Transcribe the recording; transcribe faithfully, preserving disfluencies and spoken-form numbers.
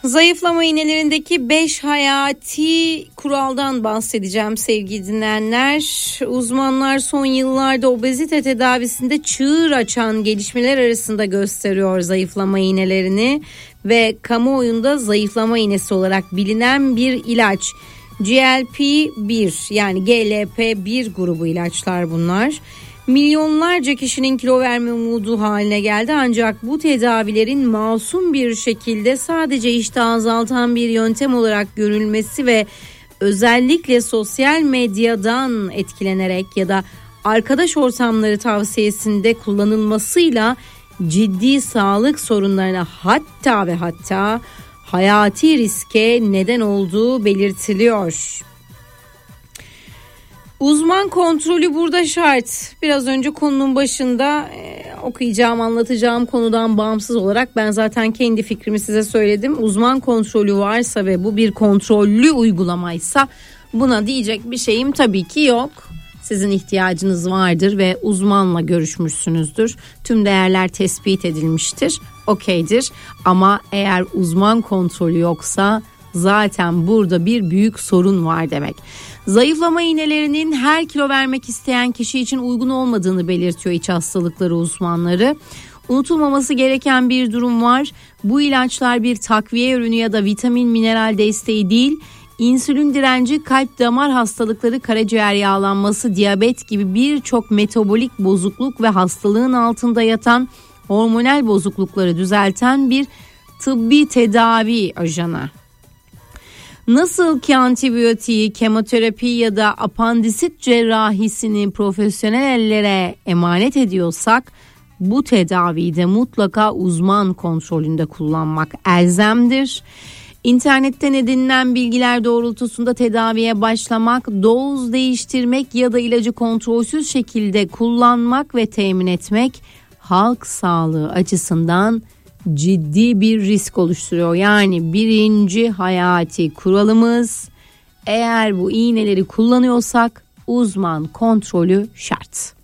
Zayıflama iğnelerindeki beş hayati kuraldan bahsedeceğim sevgili dinleyenler. Uzmanlar son yıllarda obezite tedavisinde çığır açan gelişmeler arasında gösteriyor zayıflama iğnelerini ve kamuoyunda zayıflama iğnesi olarak bilinen bir ilaç G L P bir yani G L P bir grubu ilaçlar bunlar. Milyonlarca kişinin kilo verme umudu haline geldi ancak bu tedavilerin masum bir şekilde sadece iştahı azaltan bir yöntem olarak görülmesi ve özellikle sosyal medyadan etkilenerek ya da arkadaş ortamları tavsiyesinde kullanılmasıyla ciddi sağlık sorunlarına hatta ve hatta hayati riske neden olduğu belirtiliyor. Uzman kontrolü burada şart. Biraz önce konunun başında e, okuyacağım, anlatacağım konudan bağımsız olarak ben zaten kendi fikrimi size söyledim. Uzman kontrolü varsa ve bu bir kontrollü uygulamaysa buna diyecek bir şeyim tabii ki yok. Sizin ihtiyacınız vardır ve uzmanla görüşmüşsünüzdür. Tüm değerler tespit edilmiştir. Okeydir. Ama eğer uzman kontrolü yoksa zaten burada bir büyük sorun var demek. Zayıflama iğnelerinin her kilo vermek isteyen kişi için uygun olmadığını belirtiyor iç hastalıkları uzmanları. Unutulmaması gereken bir durum var. Bu ilaçlar bir takviye ürünü ya da vitamin mineral desteği değil. İnsülin direnci, kalp damar hastalıkları, karaciğer yağlanması, diyabet gibi birçok metabolik bozukluk ve hastalığın altında yatan hormonal bozuklukları düzelten bir tıbbi tedavi ajanı. Nasıl ki antibiyotiği, kemoterapi ya da apandisit cerrahisini profesyonel ellere emanet ediyorsak, bu tedaviyi de mutlaka uzman kontrolünde kullanmak elzemdir. İnternetten edinilen bilgiler doğrultusunda tedaviye başlamak, doz değiştirmek ya da ilacı kontrolsüz şekilde kullanmak ve temin etmek halk sağlığı açısından ciddi bir risk oluşturuyor. Yani birinci hayati kuralımız, eğer bu iğneleri kullanıyorsak uzman kontrolü şart.